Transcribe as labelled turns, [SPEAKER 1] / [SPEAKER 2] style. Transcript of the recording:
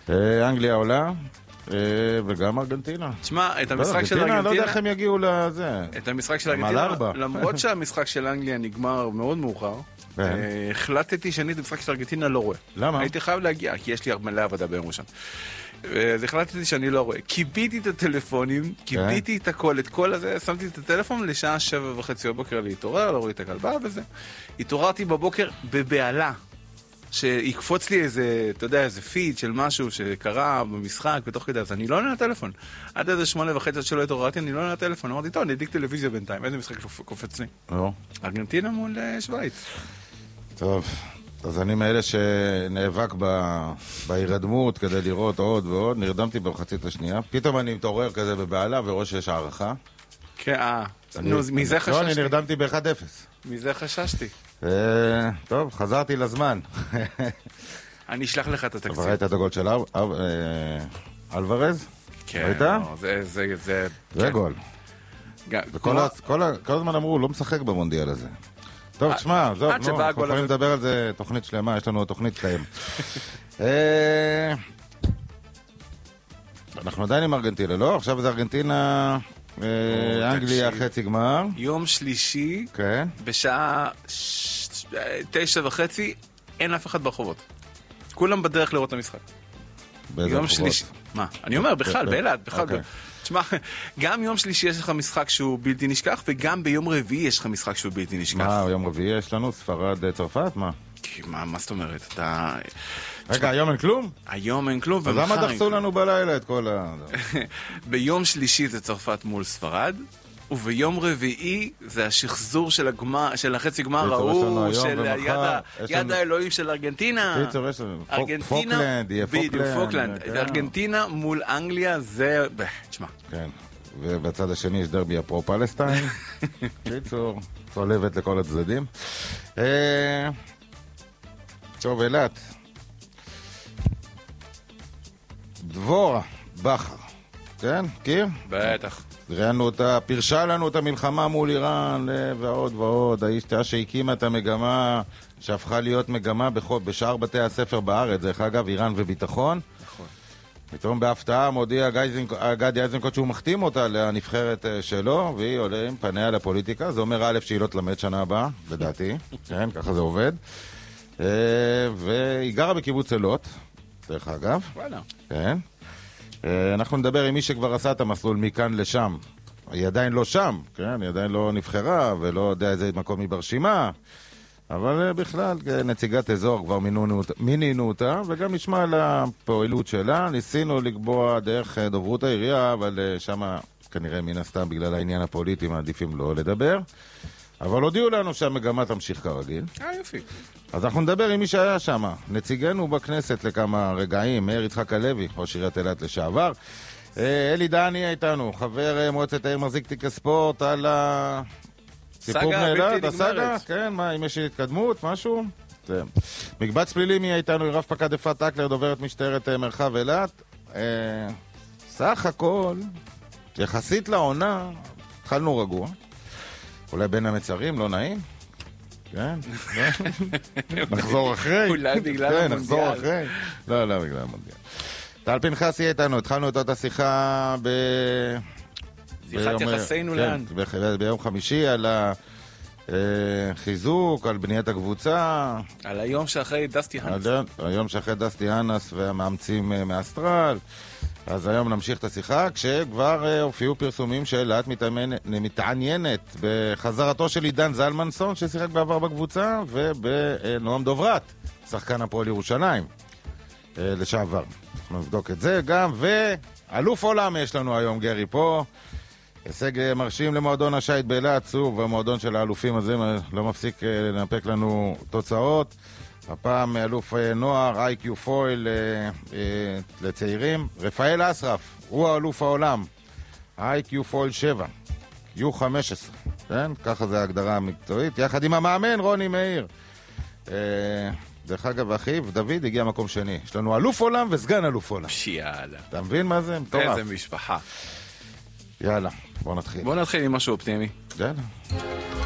[SPEAKER 1] אנגליה עולה, וגם ארגנטינה.
[SPEAKER 2] תשמע, את המשחק של ארגנטינה...
[SPEAKER 1] לא יודע איך הם יגיעו לזה.
[SPEAKER 2] את המשחק של ארגנטינה, למרות שהמשחק של אנגליה נגמר מאוד מאוחר, החלטתי שאני את המשחק של ארגנטינה לא רואה.
[SPEAKER 1] למה?
[SPEAKER 2] הייתי חייב להגיע, כי יש לי מלא עבודה ביום ראשון. אז החלטתי שאני לא רואה. קיביתי את הטלפונים, קיביתי את הכל, את כל הזה, שמתי את הטלפון לשעה 7:30 בבוקר להתעורר, להוריד את הכלבה וזה. התעוררתי בבוקר בבעלה, שיקפוץ לי איזה, אתה יודע, איזה פיד של משהו שקרה במשחק בתוך כדי, אז אני לא עונה לטלפון. עד איזה 8:30 שלא התעוררתי, אני לא עונה לטלפון. אמרתי, טוב, אני אדליק טלוויזיה בינתיים, איזה משחק קופץ לי? ארגנטינה מול שוויץ.
[SPEAKER 1] טוב. אז אני מאלה שנאבק בהירדמות כדי לראות עוד ועוד, נרדמתי במחצית השנייה, פתאום אני מתעורר כזה בבעלה ורואה שיש הערכה.
[SPEAKER 2] כן, מזה חששתי.
[SPEAKER 1] לא, אני נרדמתי ב-1-0.
[SPEAKER 2] מזה חששתי.
[SPEAKER 1] טוב, חזרתי לזמן.
[SPEAKER 2] אני אשלח לך את התקציב.
[SPEAKER 1] ראית את הגול של אלוורז?
[SPEAKER 2] כן,
[SPEAKER 1] ראית? זה גול. כל הזמן אמרו, לא משחק במונדיאל הזה. טוב, תשמע, זהו, אנחנו יכולים לדבר על זה תוכנית שלמה, יש לנו תוכנית קיים. אנחנו עדיין עם ארגנטינה, לא? עכשיו זה ארגנטינה, אנגליה חצי גמר.
[SPEAKER 2] יום שלישי, בשעה 9:30, אין אף אחד ברחובות. כולם בדרך לראות את המשחק. יום שלישי. מה? אני אומר, בכלל, באלעד, בכלל. תשמע, גם יום שלישי יש לך משחק שהוא בלתי נשכח, וגם ביום רביעי יש לך משחק שהוא בלתי נשכח.
[SPEAKER 1] מה, יום רביעי יש לנו? ספרד צרפת? מה?
[SPEAKER 2] מה זאת אומרת?
[SPEAKER 1] רגע, היום אין כלום?
[SPEAKER 2] היום אין כלום.
[SPEAKER 1] אז למה דחסו לנו בלילה את כל ה...
[SPEAKER 2] ביום שלישי זה צרפת מול ספרד, וביום רביעי זה השחזור של החצי גמר ההוא, של יד האלוהים של ארגנטינה.
[SPEAKER 1] פוקלנד, יהיה פוקלנד.
[SPEAKER 2] ארגנטינה מול אנגליה זה... תשמע.
[SPEAKER 1] כן, ובצד השני יש דרבי הפרו-פלסטיין. קיצור, צולבת לכל הצדדים. טוב, אילת. דבורה, בכר. כן, קיר?
[SPEAKER 2] בטח.
[SPEAKER 1] ראינו אותה, פירשה לנו את המלחמה מול איראן ועוד ועוד, האיש שהקימה את המגמה שהפכה להיות מגמה בשאר בתי הספר בארץ, דרך אגב, איראן וביטחון. נכון. פתאום בהפתעה מודיע גדי איזנקוט שהוא מחתים אותה לנבחרת שלו, והיא עולה עם פניה לפוליטיקה, זה אומר א' שהיא לא תלמד שנה הבאה, לדעתי, כן, ככה זה עובד. והיא גרה בקיבוץ אילות, דרך אגב.
[SPEAKER 2] וואלה.
[SPEAKER 1] כן. אנחנו נדבר עם מי שכבר עשה את המסלול מכאן לשם. היא עדיין לא שם, כן? היא עדיין לא נבחרה ולא יודע איזה מקום היא ברשימה, אבל בכלל נציגת אזור כבר מינינו אותה, וגם נשמע על הפעילות שלה. ניסינו לקבוע דרך דוברות העירייה, אבל שמה כנראה מן הסתם בגלל העניין הפוליטי מעדיפים לא לדבר. אבל הודיעו לנו שהמגמה תמשיך כרגיל.
[SPEAKER 2] יופי.
[SPEAKER 1] אז אנחנו נדבר עם מי שהיה שם. נציגנו בכנסת לכמה רגעים, מאיר יצחק הלוי, ראש עיריית אילת לשעבר. אלי דני איתנו, חבר מועצת העיר מחזיק תיק הספורט על הסיפור מאילת, הסגה? כן, מה, אם יש התקדמות, משהו? מקבץ פלילי מי איתנו, רב פקד אפרת אקלר, דוברת משטרת מרחב אילת. סך הכל, יחסית לעונה, התחלנו רגוע. אולי בין המצרים, לא נעים? כן? נחזור אחרי?
[SPEAKER 2] אולי בגלל המונדיאל.
[SPEAKER 1] נחזור אחרי? לא, בגלל המונדיאל. טל פנחסי איתנו, התחלנו את אותה שיחה
[SPEAKER 2] שיחת יחסינו לאן?
[SPEAKER 1] ביום חמישי על החיזוק, על בניית הקבוצה.
[SPEAKER 2] על היום שאחרי דסטי האנס.
[SPEAKER 1] היום שאחרי דסטי האנס והמאמצים מאסטרל. אז היום נמשיך את השיחה, כשכבר הופיעו פרסומים שאילת מתעניינת בחזרתו של עידן זלמנסון, ששיחק בעבר בקבוצה, ובנועם דוברת, שחקן הפועל ירושלים, לשעבר. אנחנו נבדוק את זה גם, ואלוף עולם יש לנו היום, גרי פה. הישג מרשים למועדון השייט באילת, צור, והמועדון של האלופים הזה לא מפסיק לנפק לנו תוצאות. הפעם אלוף נוער, איי-קיו פויל לצעירים. רפאל אסרף, הוא האלוף העולם. איי-קיו פויל 7, U15, כן? ככה זה ההגדרה המקצועית. יחד עם המאמן רוני מאיר. דרך אגב, אחיו, דוד הגיע מקום שני. יש לנו אלוף עולם וסגן אלוף עולם.
[SPEAKER 2] יאללה.
[SPEAKER 1] אתה מבין מה זה? מטורף.
[SPEAKER 2] איזה משפחה.
[SPEAKER 1] יאללה, בוא נתחיל.
[SPEAKER 2] בוא נתחיל עם משהו אופטימי.
[SPEAKER 1] יאללה.